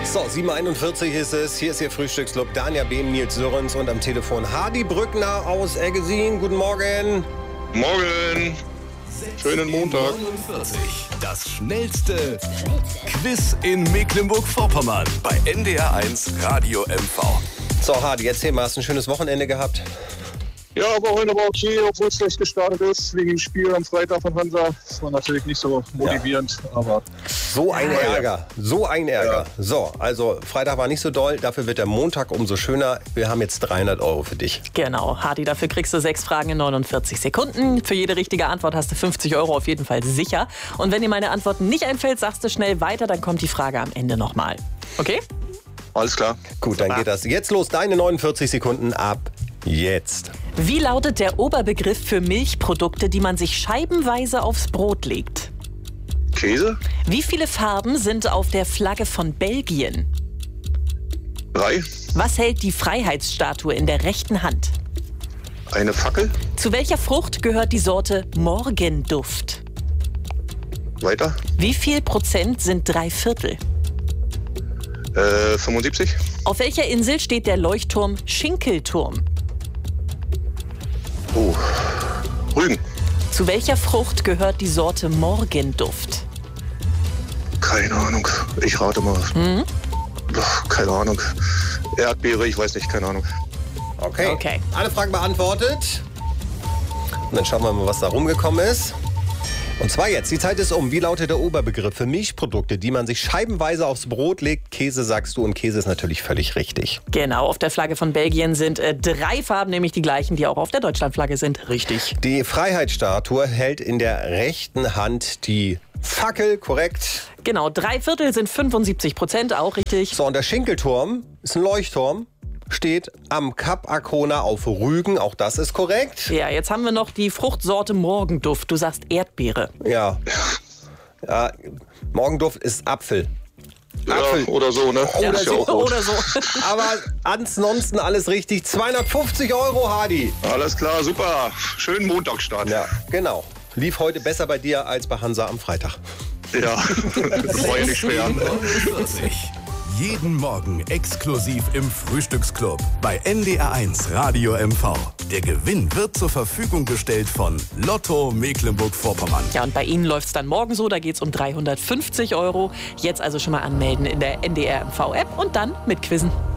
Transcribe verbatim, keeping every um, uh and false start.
So, sieben Uhr einundvierzig ist es. Hier ist Ihr Frühstücksclub. Danja Behm, Nils Sörens und am Telefon Hardy Brückner aus Eggesin. Guten Morgen. Morgen. Schönen Montag. neunundvierzig. Das schnellste Quiz in Mecklenburg-Vorpommern bei N D R eins Radio M V. So, Hardy, erzähl mal, hast du ein schönes Wochenende gehabt? Ja, Wochenende war okay, obwohl es schlecht gestartet ist, wegen dem Spiel am Freitag von Hansa. Das war natürlich nicht so motivierend, ja. aber... So ein Ärger, so ein Ärger. Ja. So, also Freitag war nicht so doll, dafür wird der Montag umso schöner. Wir haben jetzt dreihundert Euro für dich. Genau, Hardy, dafür kriegst du sechs Fragen in neunundvierzig Sekunden. Für jede richtige Antwort hast du fünfzig Euro auf jeden Fall sicher. Und wenn dir meine Antwort nicht einfällt, sagst du schnell weiter, dann kommt die Frage am Ende nochmal. Okay? Alles klar. Gut, dann geht das jetzt los. Deine neunundvierzig Sekunden ab jetzt. Wie lautet der Oberbegriff für Milchprodukte, die man sich scheibenweise aufs Brot legt? Käse? Wie viele Farben sind auf der Flagge von Belgien? Drei. Was hält die Freiheitsstatue in der rechten Hand? Eine Fackel. Zu welcher Frucht gehört die Sorte Morgenduft? Weiter. Wie viel Prozent sind drei Viertel? Äh, fünfundsiebzig. Auf welcher Insel steht der Leuchtturm Schinkelturm? Oh. Rügen. Zu welcher Frucht gehört die Sorte Morgenduft? Keine Ahnung. Ich rate mal. Mhm. Ach, keine Ahnung. Erdbeere, ich weiß nicht, keine Ahnung. Okay. Okay. Alle Fragen beantwortet. Und dann schauen wir mal, was da rumgekommen ist. Und zwar jetzt, die Zeit ist um. Wie lautet der Oberbegriff für Milchprodukte, die man sich scheibenweise aufs Brot legt? Käse sagst du und Käse ist natürlich völlig richtig. Genau, auf der Flagge von Belgien sind äh, drei Farben, nämlich die gleichen, die auch auf der Deutschlandflagge sind. Richtig. Die Freiheitsstatue hält in der rechten Hand die Fackel, korrekt. Genau, drei Viertel sind fünfundsiebzig Prozent, auch richtig. So, und der Schinkelturm ist ein Leuchtturm. Steht am Kap Arkona auf Rügen, auch das ist korrekt. Ja, jetzt haben wir noch die Fruchtsorte Morgenduft. Du sagst Erdbeere. Ja. ja Morgenduft ist Apfel. Apfel. Ja, oder so, ne? Oder Ist ja so. auch gut. Oder so. Aber ansonsten alles richtig. zweihundertfünfzig Euro, Hardy. Alles klar, super. Schönen Montagsstart. Ja, genau. Lief heute besser bei dir als bei Hansa am Freitag. Ja, das war ja nicht schwer. neunundvierzig. Jeden Morgen exklusiv im Frühstücksclub bei N D R eins Radio M V. Der Gewinn wird zur Verfügung gestellt von Lotto Mecklenburg-Vorpommern. Ja, und bei Ihnen läuft es dann morgen so, da geht es um dreihundertfünfzig Euro. Jetzt also schon mal anmelden in der N D R M V-App und dann mit Quizzen.